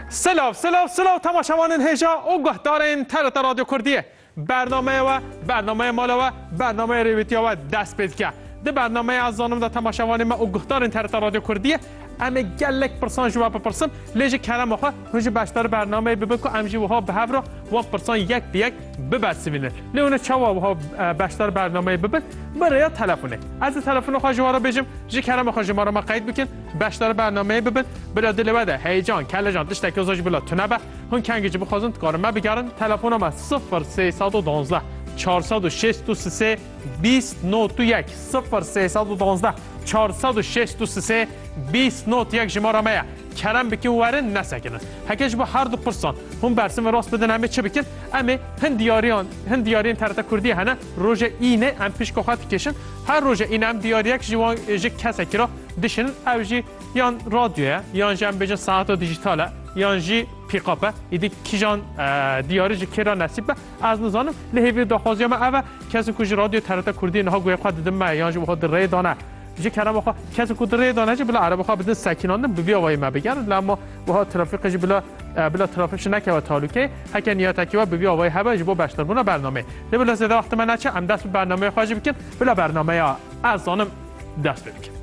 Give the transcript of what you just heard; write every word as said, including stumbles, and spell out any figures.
سلاف سلاف سلاف تماشاوان هجا و گهدارین تر رادیو کردیه برنامه و برنامه مالا و برنامه ریویتیا و دست پید که ده برنامه از زانم ده تماشاوان ما و گهدارین تر رادیو کردیه اما گلک پرسان جواب پرسم لیجی کلام آخه هنج بیشتر برنامه ببین که امجی وها به هفرا و پرسان یک بیک ببسیمینه لیونه چوا وها بیشتر برنامه ببین برای تلفنه از تلفن خواهی جوارا بجیم جی کلام خواهی ما را ما قید بکن بیشتر برنامه ببین بلا دل بده هیجان کل جان دشت که زوج بلا تنبه هن کنگی جب خواهند کارم ما بگردن تلفن ما صفر سیصد و دانزده چهارصد و شصت و سه بیست نود و یک صفر سیصد و دانزده چهارصد و شصت و سه بیست نود و یک شماره ما کرم بکن ورن نسکنن هکش با هر دو پرسان هم برسم راست بدن همه چه بکن اما هندیاریان هندیاریان ترتا کردی هنه روز اینه ام پیش کوخات کشن هر روز اینه ام دیاریک جوان ج کسا کرا دشن اوجی یان رادیو یان جنب بج ساعت دیجیتاله یان جی پیکاپه ایدی کیجان دیاری ج کرا نصیب از نزانم لهوی داخوازی ما اول کسی کوج رادیو ترتا کردی نه گوی خود دم ما یان جو خود ری دانه جی کلام آخه کسی کدره دانه چه بلا عرب آخه بدن سکینان دم ببی آوای ما بگن لما وها ترافیک جی بلا بلا ترافیکش نکه و تعلقه هک نیات کی و ببی آوای هوا جی با بیشتر بنا برنامه نه بلا زده وقت من نچه ام دست برنامه خواهی بکن بلا برنامه از آنم دست بکن